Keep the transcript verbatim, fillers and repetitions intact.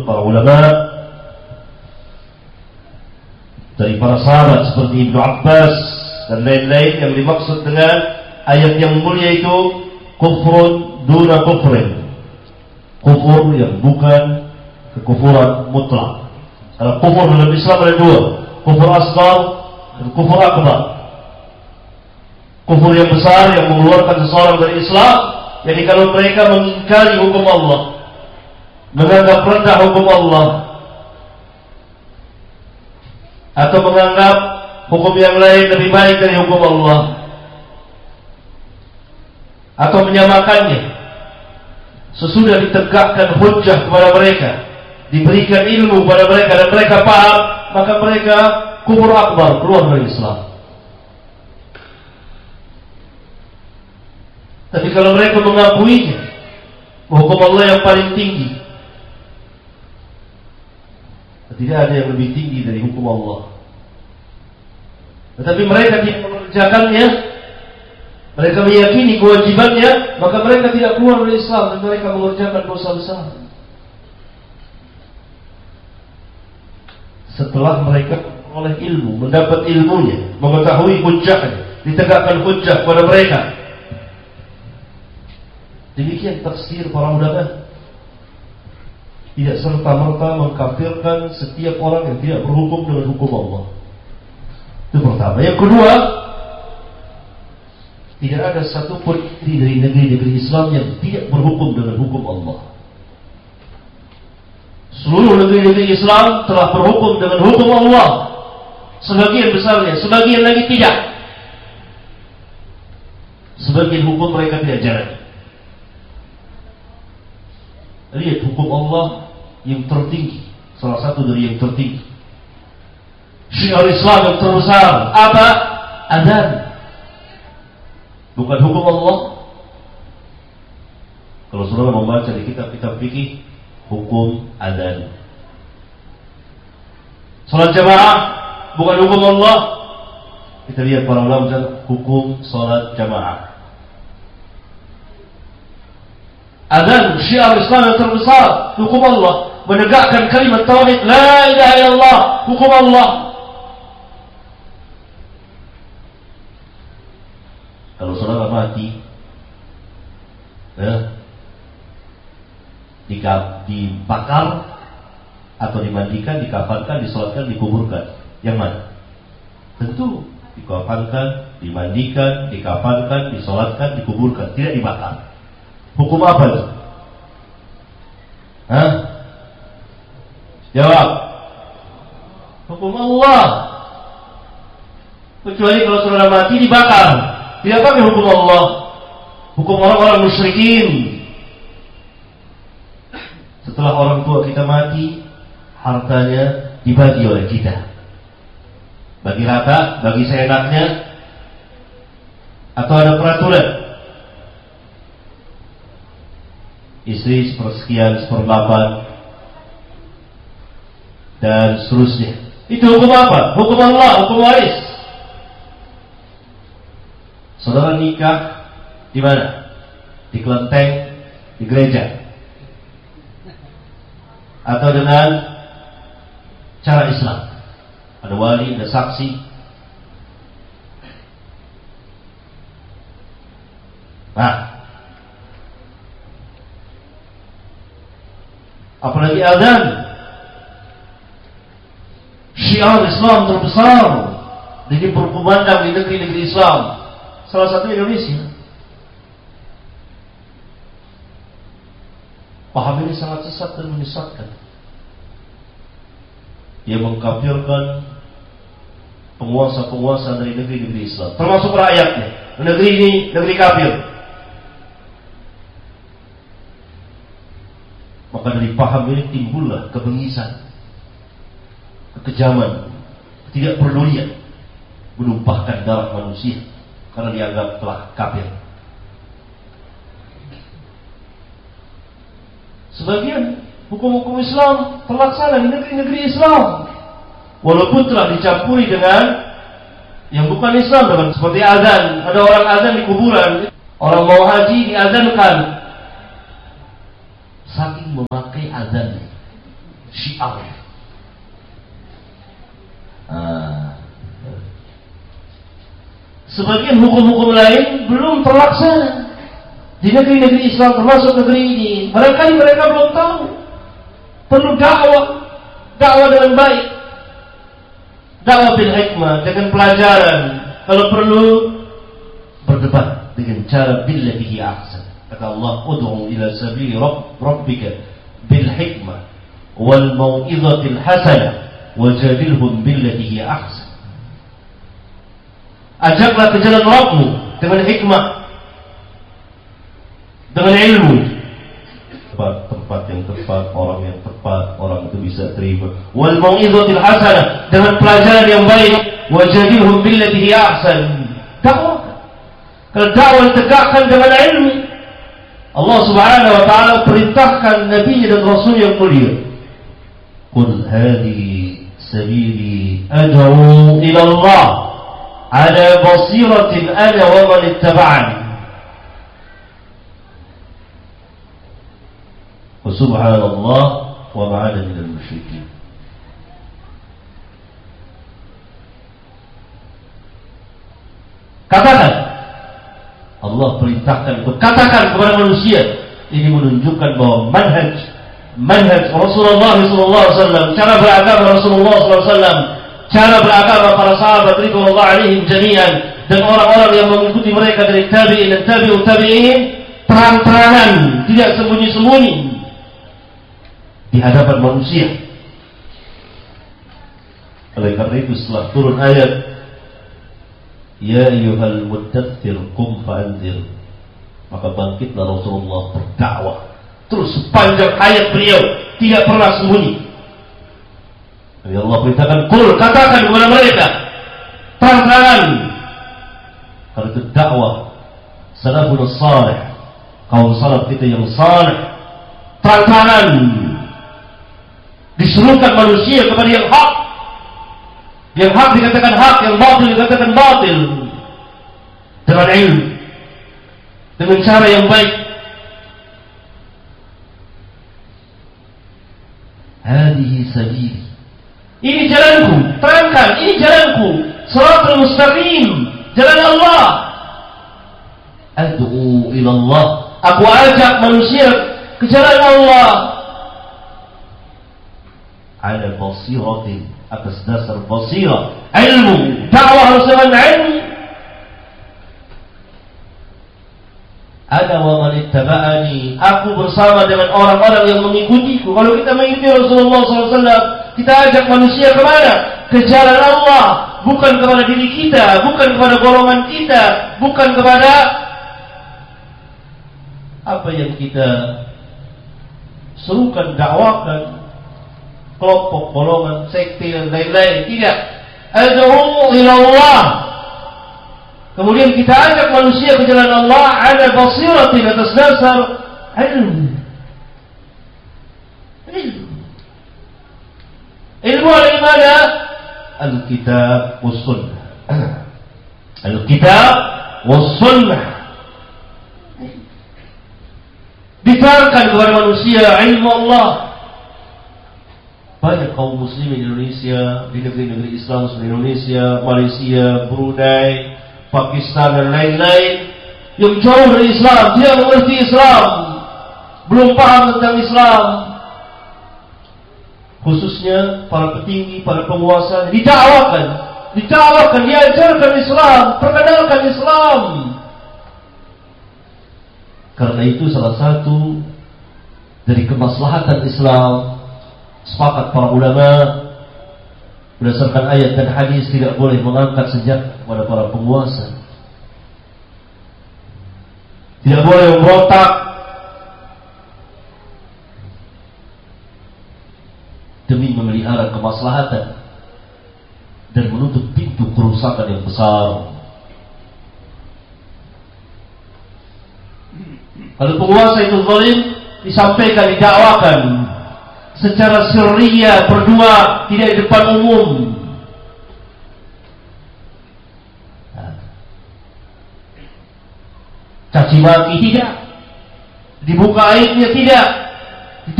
para ulama dari para sahabat seperti Ibnu Abbas dan lain-lain yang dimaksud dengan ayat yang mulia itu kufrun duna kufrin, kufur yang bukan kekufuran mutlak. Karena kufur dalam Islam ada dua, kufur asghar dan kufur akbar. Kufur yang besar yang mengeluarkan seseorang dari Islam, jadi kalau mereka mengingkari hukum Allah, menganggap rendah hukum Allah, atau menganggap hukum yang lain lebih baik dari hukum Allah, atau menyamakannya sesudah ditegakkan hujjah kepada mereka, diberikan ilmu kepada mereka dan mereka paham, maka mereka kufur akbar, keluar dari Islam. Tapi kalau mereka mengakuinya, hukum Allah yang paling tinggi, tidak ada yang lebih tinggi dari hukum Allah, tetapi mereka tidak mengerjakannya, mereka meyakini kewajibannya, maka mereka tidak keluar dari Islam dan mereka mengerjakan dosa besar. Setelah mereka oleh ilmu, mendapat ilmunya, mengetahui hujjahnya, ditegakkan hujjah kepada mereka. Demikian tafsir para ulama. Tidak serta-merta mengkafirkan setiap orang yang tidak berhukum dengan hukum Allah. Itu pertama. Yang kedua, tidak ada satupun dari negeri-negeri Islam yang tidak berhukum dengan hukum Allah. Seluruh negeri-negeri Islam telah berhukum dengan hukum Allah. Sebagian besarnya, sebagian lagi tidak. Sebagian hukum mereka tidak jalan. Lihat hukum Allah yang tertinggi, salah satu dari yang tertinggi, syiar Islam yang terbesar apa? Adzan. Bukan hukum Allah. Kalau saudara membaca di kitab-kitab fikih, hukum adzan. Salat jamaah bukan hukum Allah. Kita lihat para ulama hukum salat jamaah. Adzan, syiar Islam yang terbesar, hukum Allah. Menegakkan kalimat tauhid, la ilaha illallah, hukum Allah. Kalau saudara mati, ya, dibakar atau dimandikan, dikafankan, disolatkan, dikuburkan, yang mana? Tentu dikafankan, dimandikan, dikafankan, disolatkan, dikuburkan, tidak dibakar. Hukum apa itu? Hah? Jawab. Hukum Allah. Kecuali kalau saudara mati dibakar, tidak pakai hukum Allah. Hukum orang-orang musyrikin. Setelah orang tua kita mati, hartanya dibagi oleh kita. Bagi rata, bagi seenaknya, atau ada peraturan. Istri sepersekian, seperdelapan, dan seterusnya. Itu hukum apa? Hukum Allah, hukum waris. Saudara nikah di mana? Di kelenteng, di gereja, atau dengan cara Islam. Ada wali, ada saksi. Nah, apalagi adzan, syiar Islam terbesar, jadi berkumandang di negeri-negeri Islam, salah satu Indonesia. Paham ini sangat sesat dan menyesatkan. Dia mengkafirkan penguasa-penguasa dari negeri-negeri Islam, termasuk rakyatnya. Negeri ini negeri kafir. Maka dari paham ini timbullah kebengisan, kekejaman, ketidakpedulian, menumpahkan darah manusia karena dianggap telah kafir. Sebagian hukum-hukum Islam terlaksana di negeri-negeri Islam, walaupun telah dicampuri dengan yang bukan Islam, dengan seperti azan. Ada orang azan di kuburan, orang mau haji diazankan. Saking memakai azan, syiar. Nah, sebagian hukum-hukum lain belum terlaksana di negeri-negeri Islam, termasuk negeri ini. Barangkali mereka belum tahu. Perlu dakwah, dakwah dengan baik, dakwah bil hikmah, dengan pelajaran. Kalau perlu berdebat dengan cara billati hi ahsan. Kata Allah, ud'u ila sabili rabb rabbika bil hikmah wal mau'izatil hasanah wajadilhum billati hi ahsan. Ajaklah ke jalan Rabbmu dengan hikmah, dengan ilmu. Tempat yang tepat, orang yang tepat, orang itu bisa terima. Wal mau'izatil hasanah, dengan pelajaran yang baik. Wajadilhum billati hi ahsan. Dakwah. Kalau dakwah ditegakkan dengan ilmu, Allah Subhanahu wa taala perintahkan nabi dan rasul yang mulia. Qul hadhihi sabili ad'u ila Allah ala basiratin ana wa man ittaba'ani. Wa subhanallah wa ma ana minal musyrikin. Katakan, Allah perintahkan untuk katakan kepada manusia. Ini menunjukkan bahwa manhaj manhaj Rasulullah sallallahu alaihi wasallam, cara beragama Rasulullah sallallahu alaihi wasallam, cara beragama para sahabat radhiyallahu alaihim jami'an, dan orang-orang yang mengikuti mereka dari tabi'in dan tabi'ut tabi'in, terang-terangan, tidak sembunyi-sembunyi di hadapan manusia. Oleh karena itu setelah turun ayat Ya ayyuhal muddaththir qum fa'anzir, maka bangkitlah Rasulullah berdakwah. Terus sepanjang hayat beliau tidak pernah sembunyi. Jadi Allah perintahkan, qul, katakan kepada mereka, terang-terangan. Kalau itu dakwah salafun salih, kaum salaf kita yang salih, terang-terangan diserukan manusia kepada yang hak. Yang hak dikatakan hak, yang batil dikatakan batil, dengan ilmu, dengan cara yang baik. Hadihi sabili, ini jalanku, terangkan, ini jalanku, shiratal mustaqim, jalan Allah. Ad'u ila Allah, aku ajak manusia ke jalan Allah. Ala basiratin, atas dasar basirah, ilmu, dakwah harus dengan ilmu. Ada wa man ittaba'ani, aku bersama dengan orang-orang yang mengikutiku. Kalau kita mengikuti Rasulullah sallallahu alaihi wasallam, kita ajak manusia kemana? Ke jalan Allah, bukan kepada diri kita, bukan kepada golongan kita, bukan kepada apa yang kita serukan, dakwakan, kelompok, golongan, sekte dan lain-lain. Tidak. Ad'u ila Allah. Kemudian kita ajak manusia ke jalan Allah ala basiratin, atas dasar ilmu. Ilmu. Ilmu adalah mana? Al-kitab was sunnah. Al-kitab was sunnah. Diterangkan kepada manusia ilmu Allah. Banyak kaum muslimin di Indonesia, di negeri-negeri Islam seperti Indonesia, Malaysia, Brunei, Pakistan dan lain-lain, yang jauh dari Islam, tidak mengerti Islam, belum paham tentang Islam. Khususnya para petinggi, para penguasa, didakwakan, didakwakan, diajarkan Islam, perkenalkan Islam. Karena itu salah satu dari kemaslahatan Islam, sepakat para ulama berdasarkan ayat dan hadis, tidak boleh mengangkat senjata kepada para penguasa, tidak boleh memberontak demi memelihara kemaslahatan dan menutup pintu kerusakan yang besar. Kalau penguasa itu zalim, disampaikan, didakwakan secara sirriyah, berdua, tidak di depan umum. Caci maki tidak, dibuka aibnya tidak,